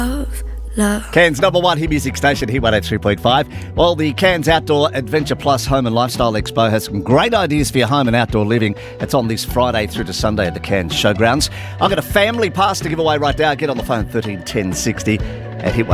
Love. Cairns number one hit music station, Hit 103.5. Well, the Cairns Outdoor Adventure Plus Home and Lifestyle Expo has some great ideas for your home and outdoor living. It's on this Friday through to Sunday at the Cairns Showgrounds. I've got a family pass to give away right now. Get on the phone 13 10 60 at Hit